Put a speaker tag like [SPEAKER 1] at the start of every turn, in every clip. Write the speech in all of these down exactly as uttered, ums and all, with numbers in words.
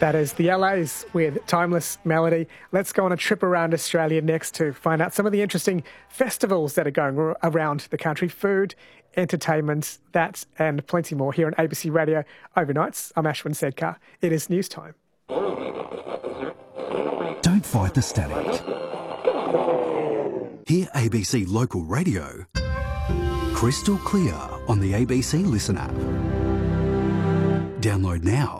[SPEAKER 1] That is the L A's with Timeless Melody. Let's go on a trip around Australia next to find out some of the interesting festivals that are going around the country. Food, entertainment, that and plenty more here on A B C Radio Overnights. I'm Ashwin Sedkar. It is news time.
[SPEAKER 2] Don't fight the static. Hear A B C Local Radio crystal clear on the A B C Listen app. Download now.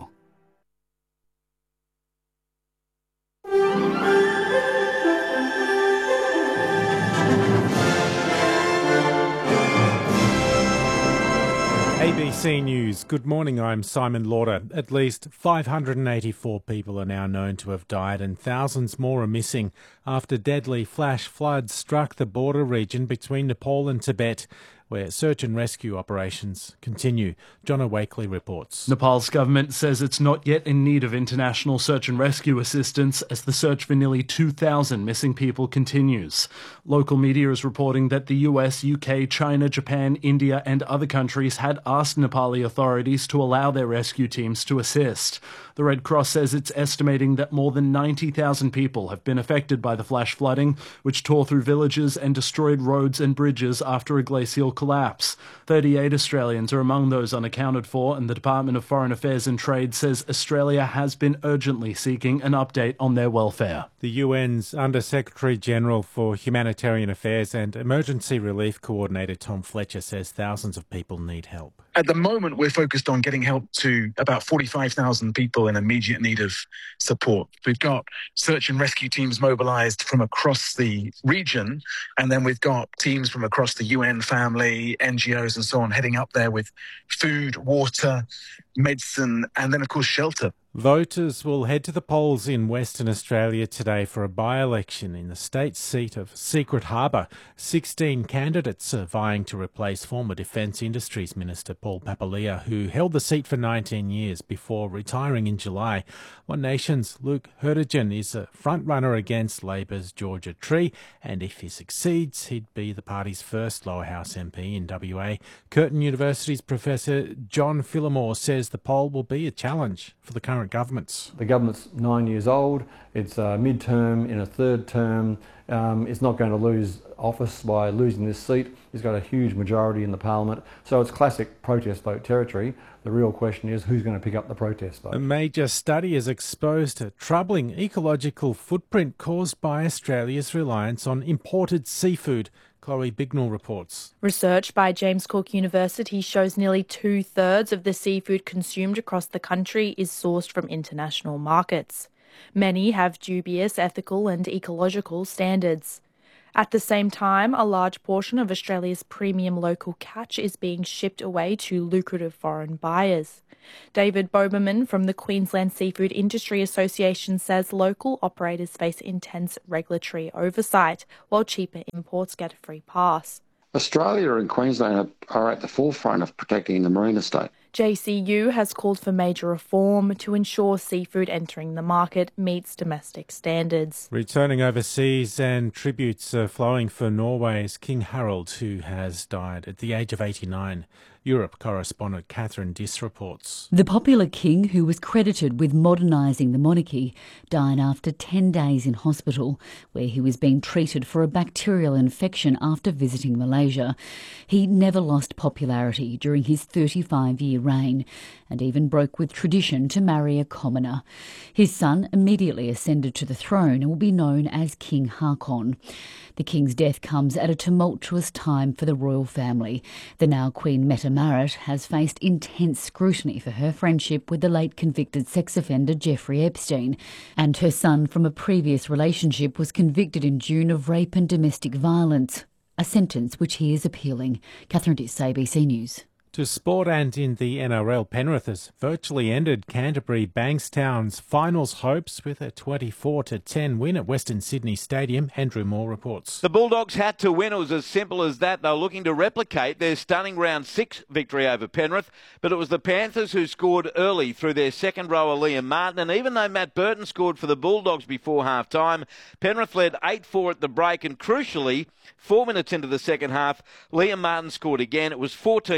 [SPEAKER 3] A B C News. Good morning, I'm Simon Lauder. At least five hundred eighty-four people are now known to have died and thousands more are missing after deadly flash floods struck the border region between Nepal and Tibet, where search and rescue operations continue. John O'Wakely reports.
[SPEAKER 4] Nepal's government says it's not yet in need of international search and rescue assistance as the search for nearly two thousand missing people continues. Local media is reporting that the U S, U K, China, Japan, India and other countries had asked Nepali authorities to allow their rescue teams to assist. The Red Cross says it's estimating that more than ninety thousand people have been affected by the flash flooding, which tore through villages and destroyed roads and bridges after a glacial collapse. thirty-eight Australians are among those unaccounted for, and the Department of Foreign Affairs and Trade says Australia has been urgently seeking an update on their welfare.
[SPEAKER 3] The U N's Under-Secretary-General for Humanitarian Affairs and Emergency Relief Coordinator Tom Fletcher says thousands of people need help.
[SPEAKER 5] At the moment, we're focused on getting help to about forty-five thousand people in immediate need of support. We've got search and rescue teams mobilised from across the region, and then we've got teams from across the U N family, N G Os and so on heading up there with food, water, medicine, and then, of course, shelter.
[SPEAKER 3] Voters will head to the polls in Western Australia today for a by-election in the state seat of Secret Harbour. sixteen candidates are vying to replace former Defence Industries Minister Paul Papalia, who held the seat for nineteen years before retiring in July. One Nation's Luke Hertigan is a front-runner against Labor's Georgia Tree, and if he succeeds, he'd be the party's first lower house M P in W A. Curtin University's Professor John Phillimore says the poll will be a challenge for the current governments.
[SPEAKER 6] The government's nine years old, it's a mid-term in a third term, um, it's not going to lose office by losing this seat. It's got a huge majority in the parliament, so it's classic protest vote territory. The real question is who's going to pick up the protest vote.
[SPEAKER 3] A major study has exposed a troubling ecological footprint caused by Australia's reliance on imported seafood. Chloe Bignell reports.
[SPEAKER 7] Research by James Cook University shows nearly two-thirds of the seafood consumed across the country is sourced from international markets. Many have dubious ethical and ecological standards. At the same time, a large portion of Australia's premium local catch is being shipped away to lucrative foreign buyers. David Boberman from the Queensland Seafood Industry Association says local operators face intense regulatory oversight, while cheaper imports get a free pass.
[SPEAKER 8] Australia and Queensland are at the forefront of protecting the marine estate.
[SPEAKER 7] J C U has called for major reform to ensure seafood entering the market meets domestic standards.
[SPEAKER 3] Returning overseas, and tributes are flowing for Norway's King Harald, who has died at the age of eighty-nine. Europe correspondent Catherine Diss reports.
[SPEAKER 9] The popular king, who was credited with modernising the monarchy, died after ten days in hospital, where he was being treated for a bacterial infection after visiting Malaysia. He never lost popularity during his thirty-five-year reign, and even broke with tradition to marry a commoner. His son immediately ascended to the throne and will be known as King Haakon. The king's death comes at a tumultuous time for the royal family. The now Queen Mette Marit has faced intense scrutiny for her friendship with the late convicted sex offender Jeffrey Epstein, and her son from a previous relationship was convicted in June of rape and domestic violence, a sentence which he is appealing. Catherine Diss, A B C News.
[SPEAKER 3] To sport, and in the N R L, Penrith has virtually ended Canterbury Bankstown's finals hopes with a twenty-four to ten win at Western Sydney Stadium. Andrew Moore reports.
[SPEAKER 10] The Bulldogs had to win. It was as simple as that. They were looking to replicate their stunning round six victory over Penrith, but it was the Panthers who scored early through their second rower Liam Martin, and even though Matt Burton scored for the Bulldogs before half-time, Penrith led eight four at the break, and crucially, four minutes into the second half, Liam Martin scored again. It was fourteen four, and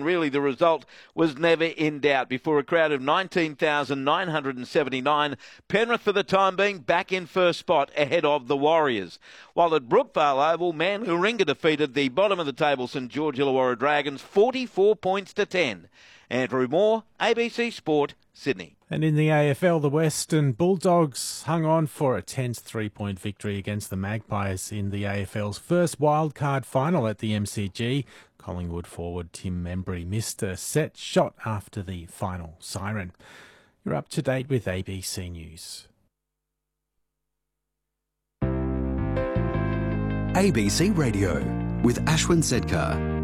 [SPEAKER 10] and really the result was never in doubt. Before a crowd of nineteen thousand nine hundred seventy-nine, Penrith for the time being back in first spot ahead of the Warriors. While at Brookvale Oval, Man Warringah defeated the bottom of the table St George Illawarra Dragons forty-four points to ten. Andrew Moore, A B C Sport, Sydney.
[SPEAKER 3] And in the A F L, the Western Bulldogs hung on for a tense three-point victory against the Magpies in the A F L's first wildcard final at the M C G. Collingwood forward Tim Membry missed a set shot after the final siren. You're up to date with A B C News.
[SPEAKER 2] A B C Radio with Ashwin Sedkar.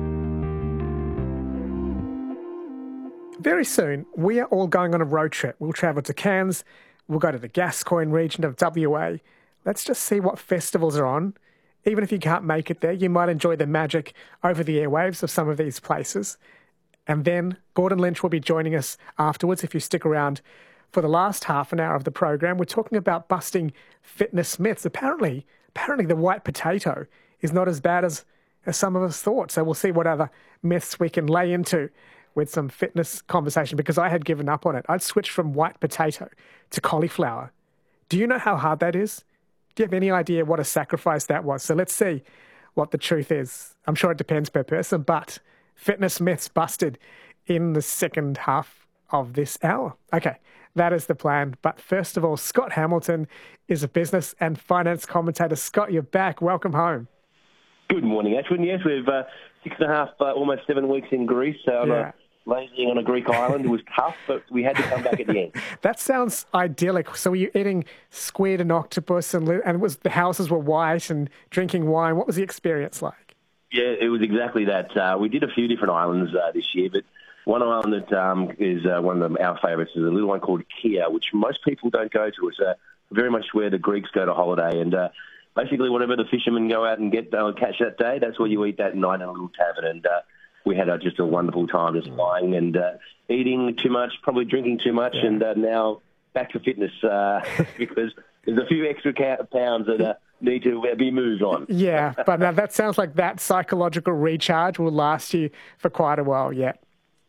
[SPEAKER 1] Very soon, we are all going on a road trip. We'll travel to Cairns, we'll go to the Gascoyne region of W A. Let's just see what festivals are on. Even if you can't make it there, you might enjoy the magic over the airwaves of some of these places. And then Gordon Lynch will be joining us afterwards if you stick around for the last half an hour of the program. We're talking about busting fitness myths. Apparently, apparently the white potato is not as bad as, as some of us thought. So we'll see what other myths we can lay into with some fitness conversation, because I had given up on it. I'd switched from white potato to cauliflower. Do you know how hard that is? Do you have any idea what a sacrifice that was? So let's see what the truth is. I'm sure it depends per person, but fitness myths busted in the second half of this hour. Okay, that is the plan. But first of all, Scott Hamilton is a business and finance commentator. Scott, you're back. Welcome home.
[SPEAKER 11] Good morning, Ashwin. Yes, we've uh, six and a half, uh, almost seven weeks in Greece. Uh, on
[SPEAKER 1] Yeah.
[SPEAKER 11] a, lazing on a Greek island. It was tough, but we had to come back at the end.
[SPEAKER 1] That sounds idyllic. So were you eating squid and octopus, and and it was the houses were white and drinking wine? What was the experience like?
[SPEAKER 11] Yeah, it was exactly that. Uh, we did a few different islands uh, this year, but one island that um, is uh, one of our favourites is a little one called Kia, which most people don't go to. It's uh, very much where the Greeks go to holiday, and uh, basically whatever the fishermen go out and get uh, catch that day, that's where you eat that night in a little tavern. And uh, we had uh, just a wonderful time just flying and uh, eating too much, probably drinking too much, yeah. and uh, now back to fitness uh, because there's a few extra ca- pounds that uh, need to be moved on.
[SPEAKER 1] Yeah, but now that sounds like that psychological recharge will last you for quite a while yet.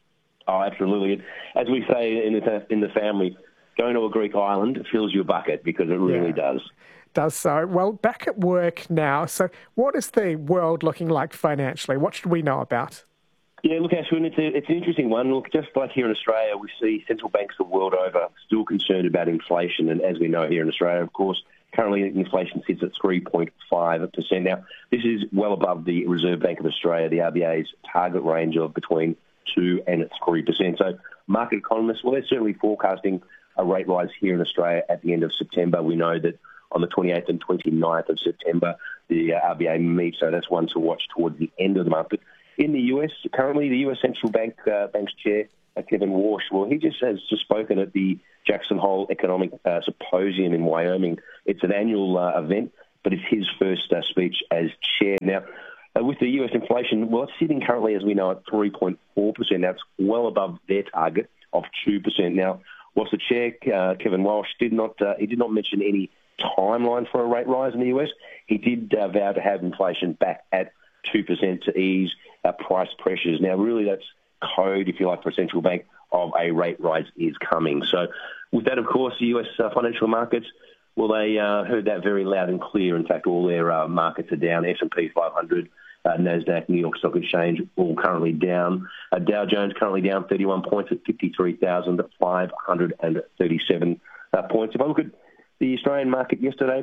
[SPEAKER 11] Oh, absolutely. As we say in the, in the family, going to a Greek island fills your bucket because it really yeah. does.
[SPEAKER 1] Does so. Well, back at work now. So what is the world looking like financially? What should we know about?
[SPEAKER 11] Yeah, look, Ashwin, it's, a, it's an interesting one. Look, just like here in Australia, we see central banks the world over still concerned about inflation. And as we know here in Australia, of course, currently inflation sits at three point five percent. Now, this is well above the Reserve Bank of Australia, the R B A's target range of between two and three percent. So market economists, well, they're certainly forecasting a rate rise here in Australia at the end of September. We know that on the twenty-eighth and twenty-ninth of September, the R B A meets, so that's one to watch towards the end of the month. But in the U S, currently the U S Central Bank uh, Bank's chair, uh, Kevin Walsh, well, he just has just spoken at the Jackson Hole Economic uh, Symposium in Wyoming. It's an annual uh, event, but it's his first uh, speech as chair. Now, uh, with the U S inflation, well, it's sitting currently, as we know, at three point four percent. That's well above their target of two percent. Now, whilst the chair, uh, Kevin Walsh, did not uh, he did not mention any timeline for a rate rise in the U S, he did uh, vow to have inflation back at two percent to ease uh, price pressures. Now, really, that's code, if you like, for a central bank of a rate rise is coming. So with that, of course, the U S uh, financial markets, well, they uh, heard that very loud and clear. In fact, all their uh, markets are down. S and P five hundred, uh, NASDAQ, New York Stock Exchange, all currently down. Uh, Dow Jones currently down thirty-one points at fifty-three thousand five hundred thirty-seven uh, points. If I look at the Australian market yesterday,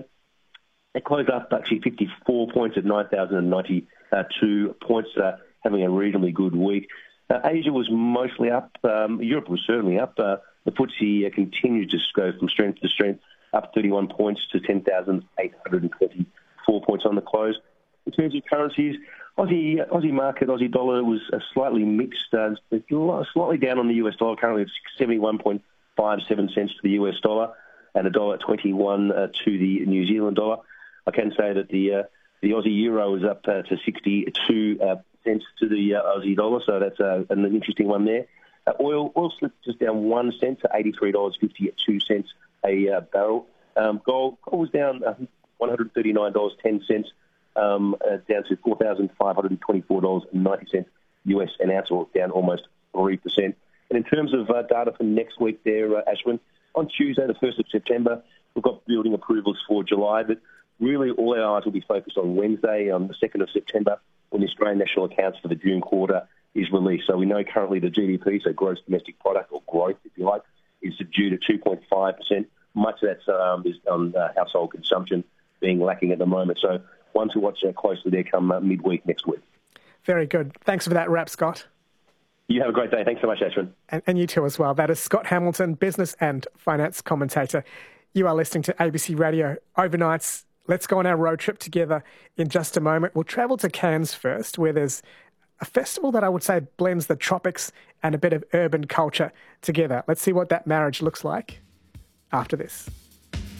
[SPEAKER 11] it closed up actually fifty-four points at nine thousand ninety-two points, uh, having a reasonably good week. Uh, Asia was mostly up. Um, Europe was certainly up. Uh, the F T S E uh, continued to go from strength to strength, up thirty-one points to ten thousand eight hundred twenty-four points on the close. In terms of currencies, Aussie Aussie market, Aussie dollar was uh, slightly mixed. Uh, slightly down on the U S dollar, currently at seventy-one point five seven cents to the U S dollar, and a dollar twenty-one uh, to the New Zealand dollar. I can say that the uh, the Aussie euro is up uh, to sixty-two uh, cents to the uh, Aussie dollar, so that's uh, an interesting one there. Uh, oil oil slipped just down one cent to eighty-three dollars fifty-two cents a uh, barrel. Um, gold, gold was down uh, one hundred thirty-nine dollars ten cents, um, uh, down to four thousand five hundred twenty-four dollars ninety U S and ounce down almost three percent. And in terms of uh, data for next week there, uh, Ashwin, on Tuesday, the first of September, we've got building approvals for July, but really all our eyes will be focused on Wednesday, on the second of September, when the Australian National Accounts for the June quarter is released. So we know currently the G D P, so gross domestic product, or growth, if you like, is subdued at two point five percent. Much of that um, is on uh, household consumption being lacking at the moment. So one to watch uh, closely there come uh, midweek next week.
[SPEAKER 1] Very good. Thanks for that wrap, Scott.
[SPEAKER 11] You have a great day. Thanks so much, Ashwin.
[SPEAKER 1] And, and you too as well. That is Scott Hamilton, business and finance commentator. You are listening to A B C Radio Overnights. Let's go on our road trip together in just a moment. We'll travel to Cairns first, where there's a festival that I would say blends the tropics and a bit of urban culture together. Let's see what that marriage looks like after this.